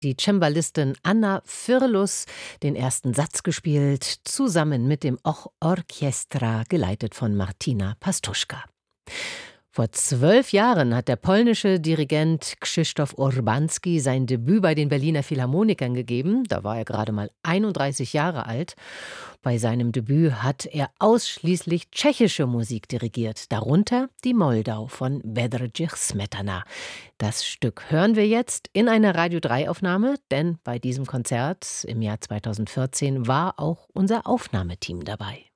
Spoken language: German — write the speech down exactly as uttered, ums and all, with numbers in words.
die Cembalistin Anna Firlus den ersten Satz gespielt, zusammen mit dem Och Orchestra, geleitet von Martina Pastuszka. Vor zwölf Jahren hat der polnische Dirigent Krzysztof Urbanski sein Debüt bei den Berliner Philharmonikern gegeben. Da war er gerade mal einunddreißig Jahre alt. Bei seinem Debüt hat er ausschließlich tschechische Musik dirigiert, darunter die Moldau von Bedřich Smetana. Das Stück hören wir jetzt in einer Radio drei Aufnahme, denn bei diesem Konzert im Jahr zweitausendvierzehn war auch unser Aufnahmeteam dabei.